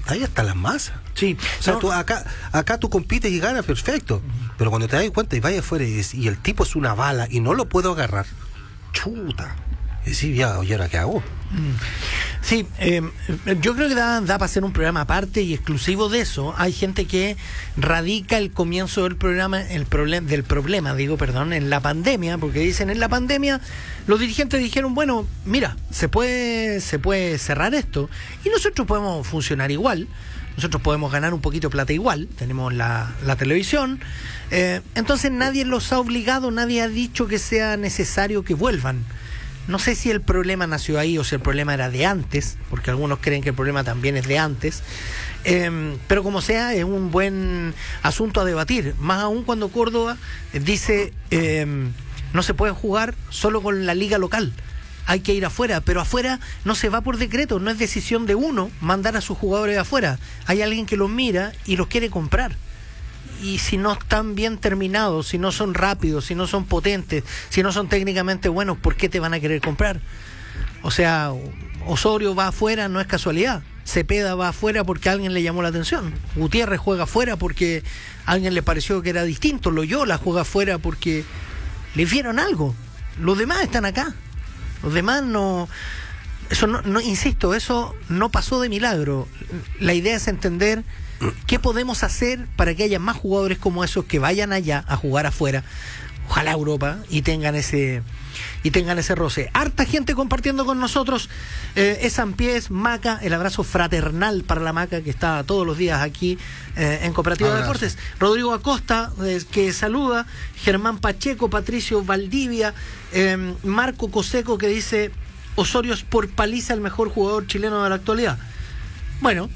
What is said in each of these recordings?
ahí están las masas. Sí. O sea, tú acá tú compites y ganas, perfecto. Pero cuando te das cuenta y vayas afuera y el tipo es una bala y no lo puedo agarrar, chuta. Y sí, ya, ¿y ahora qué hago? Sí, yo creo que da para hacer un programa aparte y exclusivo de eso. Hay gente que radica el comienzo del programa, del problema, en la pandemia, porque dicen en la pandemia los dirigentes dijeron, bueno, mira, se puede cerrar esto y nosotros podemos funcionar igual. Nosotros podemos ganar un poquito de plata igual, tenemos la televisión, entonces nadie los ha obligado, nadie ha dicho que sea necesario que vuelvan. No sé si el problema nació ahí o si el problema era de antes, porque algunos creen que el problema también es de antes, pero como sea, es un buen asunto a debatir, más aún cuando Córdoba dice no se puede jugar solo con la liga local. Hay que ir afuera, pero afuera no se va por decreto, no es decisión de uno mandar a sus jugadores afuera. Hay alguien que los mira y los quiere comprar. Y si no están bien terminados, si no son rápidos, si no son potentes, si no son técnicamente buenos, ¿por qué te van a querer comprar? O sea, Osorio va afuera, no es casualidad. Cepeda va afuera porque a alguien le llamó la atención. Gutiérrez juega afuera porque a alguien le pareció que era distinto. Loyola juega afuera porque le vieron algo. Los demás están acá. Los demás no... Eso no, insisto, eso no pasó de milagro. La idea es entender qué podemos hacer para que haya más jugadores como esos que vayan allá a jugar afuera, ojalá a Europa, y tengan ese roce. Harta gente compartiendo con nosotros. Es Sampiés, Maca, el abrazo fraternal para la Maca que está todos los días aquí en Cooperativa de Deportes. Rodrigo Acosta, que saluda. Germán Pacheco, Patricio Valdivia, Marco Coseco, que dice Osorio es por paliza el mejor jugador chileno de la actualidad. Bueno,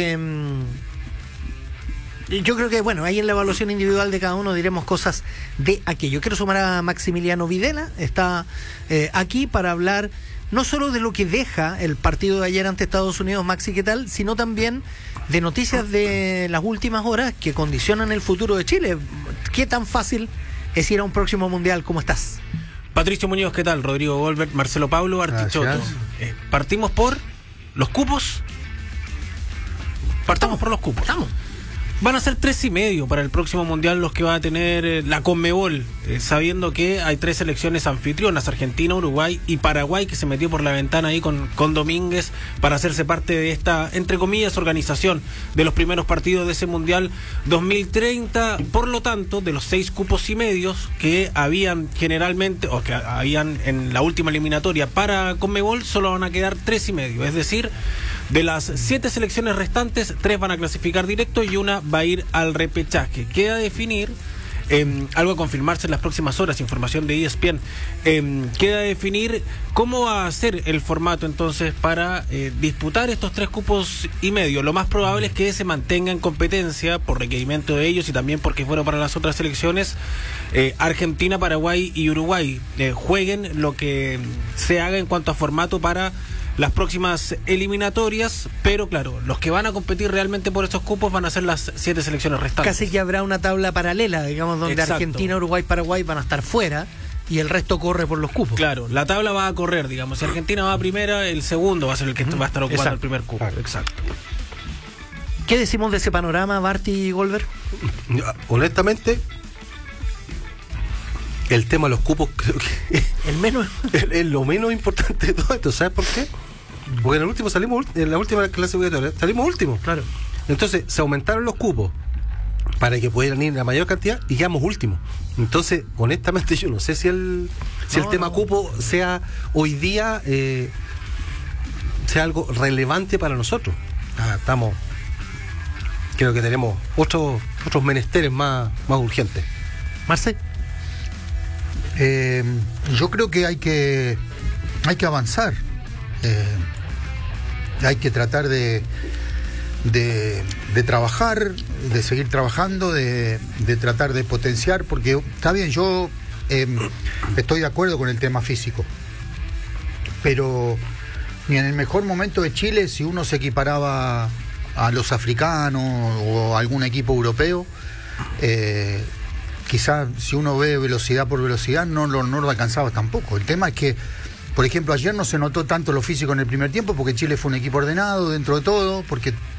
yo creo que, ahí en la evaluación individual de cada uno diremos cosas de aquello. Quiero sumar a Maximiliano Videla, está aquí para hablar no solo de lo que deja el partido de ayer ante Estados Unidos, Maxi, ¿qué tal?, sino también de noticias de las últimas horas que condicionan el futuro de Chile. ¿Qué tan fácil es ir a un próximo mundial? ¿Cómo estás? Patricio Muñoz, ¿qué tal? Rodrigo Goldberg, Marcelo Pablo, Artichoto. Partimos por los cupos. Partamos por los cupos. Estamos. Van a ser 3,5 para el próximo mundial los que va a tener la Conmebol, sabiendo que hay 3 selecciones anfitrionas, Argentina, Uruguay y Paraguay, que se metió por la ventana ahí con Domínguez para hacerse parte de esta, entre comillas, organización de los primeros partidos de ese mundial 2030. Por lo tanto, de los 6 cupos y medios que habían generalmente, o que habían en la última eliminatoria para Conmebol, solo van a quedar 3,5, es decir, de las 7 selecciones restantes, 3 van a clasificar directo y una va a ir al repechaje. Queda definir, algo a confirmarse en las próximas horas, información de ESPN, queda definir cómo va a ser el formato entonces para disputar estos 3 cupos y medio. Lo más probable es que se mantenga en competencia por requerimiento de ellos y también porque bueno para las otras selecciones, Argentina, Paraguay y Uruguay jueguen lo que se haga en cuanto a formato para las próximas eliminatorias, pero claro, los que van a competir realmente por esos cupos van a ser las 7 selecciones restantes. Casi que habrá una tabla paralela, digamos, donde Exacto. Argentina, Uruguay, Paraguay van a estar fuera y el resto corre por los cupos. Claro, la tabla va a correr, digamos. Si Argentina va a primera, el segundo va a ser el que va a estar ocupando el primer cupo. Exacto. ¿Qué decimos de ese panorama, Barty y Goldberg? Honestamente, el tema de los cupos creo que El menos... es lo menos importante de todo esto. ¿Sabes por qué? Porque en el último en la última clasificatoria salimos últimos. Claro. Entonces se aumentaron los cupos para que pudieran ir la mayor cantidad y quedamos últimos. Entonces, honestamente, yo no sé si el tema cupo sea hoy día sea algo relevante para nosotros. Creo que tenemos otros menesteres más urgentes. Marce. Yo creo que hay que avanzar. Hay que tratar de trabajar, de seguir trabajando, de tratar de potenciar, porque está bien, yo estoy de acuerdo con el tema físico, pero ni en el mejor momento de Chile, si uno se equiparaba a los africanos o a algún equipo europeo, quizás si uno ve velocidad por velocidad no lo alcanzaba tampoco. El tema es que, por ejemplo, ayer no se notó tanto lo físico en el primer tiempo porque Chile fue un equipo ordenado dentro de todo, porque